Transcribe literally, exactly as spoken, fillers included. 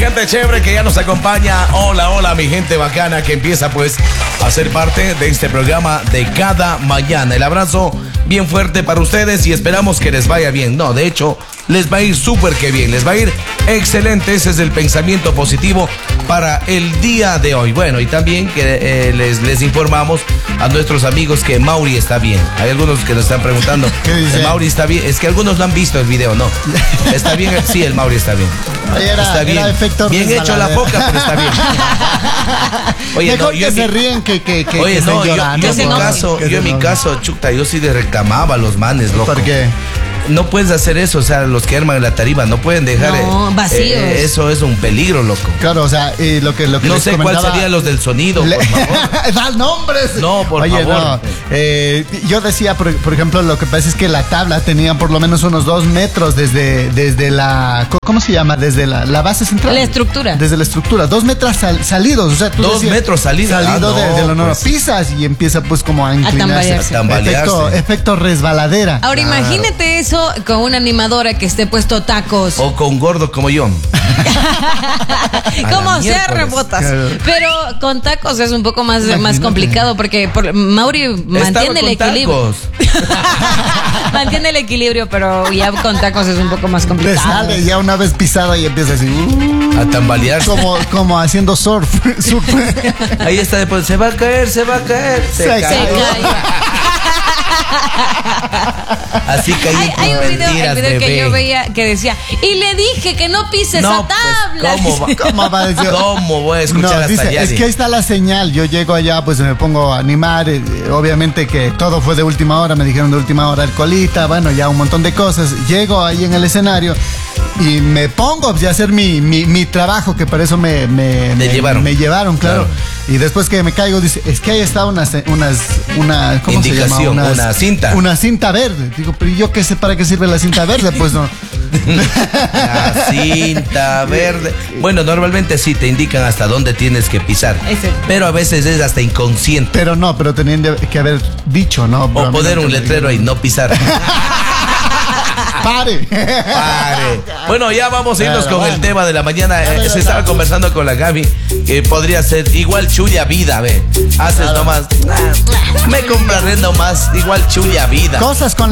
gente chévere que ya nos acompaña. Hola, hola, mi gente bacana que empieza pues a ser parte de este programa de cada mañana. El abrazo bien fuerte para ustedes y esperamos que les vaya bien. No, de hecho, les va a ir súper que bien, les va a ir excelente. Ese es el pensamiento positivo para el día de hoy. Bueno, y también que eh, les, les informamos a nuestros amigos que Mauri está bien. Hay algunos que nos están preguntando, ¿qué dice? Mauri está bien. Es que algunos no han visto el video, ¿no? ¿Está bien? Sí, el Mauri está bien. Era, está bien. Era efecto bien hecho la foca, pero está bien. Oye, Mejor no, yo que se mi... ríen que, que, que Oye, que no, yo, llorando, yo en mi no, caso, yo en mi caso, chuta, yo sí le reclamaba a los manes, loco. ¿Por qué? No puedes hacer eso, o sea, los que arman la tarima no pueden dejar no, eh, vacíos. Eh, eso es un peligro, loco. Claro, o sea, y lo que lo que no les sé comentaba... cuál serían los del sonido, Le... por favor. ¡Da nombres! No, por Oye, favor. No. Eh, yo decía, por, por ejemplo, lo que pasa es que la tabla tenía por lo menos unos dos metros desde, desde la... ¿Cómo se llama? Desde la, la base central. La estructura. Desde la estructura. Dos metros sal, salidos. O sea, tú dos decías, metros salidos. Salido ah, de, no, de lo normal. pues. Pisas y empieza pues como a inclinarse. A tambalearse. A tambalearse. Efecto, efecto resbaladera. Ahora claro. Imagínate eso con una animadora que esté puesto tacos. O con gordo como yo. Como sea, rebotas. Claro. Pero con tacos es un poco más, más complicado porque por, Mauri mantiene el equilibrio. Mantiene el equilibrio, pero ya con tacos es un poco más complicado. Te sale ya una vez pisado y empieza así. Uh, a tambalearse. Como, como haciendo surf. surf. Ahí está después. Se va a caer, se va a caer. Se, se cae. Así caí. Hay, hay un video, el video que yo veía que decía, y le dije que no pises no, esa tabla. Pues, ¿cómo, va, ¿Cómo va a decir? ¿Cómo voy a escuchar no, hasta dice, allá? Es que ahí está la señal. Yo llego allá, pues me pongo a animar. Eh, obviamente que todo fue de última hora. Me dijeron de última hora alcoholita. Bueno, ya un montón de cosas. Llego ahí en el escenario y me pongo a hacer mi, mi, mi trabajo, que por eso me, me, me, llevaron. me llevaron, claro. claro. Y después que me caigo, dice, es que ahí está unas, unas, una, ¿cómo indicación, se llama? Unas, una cinta. Una cinta verde. Digo, pero ¿yo qué sé para qué sirve la cinta verde? Pues no. La cinta verde. Bueno, normalmente sí te indican hasta dónde tienes que pisar. Ese. Pero a veces es hasta inconsciente. Pero no, pero tenían que haber dicho, ¿no? O poner un letrero ahí, no pisar. Pare. Pare. Bueno, ya vamos a irnos con bueno. el tema de la mañana. Eh, se estaba conversando con la Gaby que podría ser igual chulla vida, ve. Haces nomás. Nah, me compraré nomás igual chulla vida. Cosas con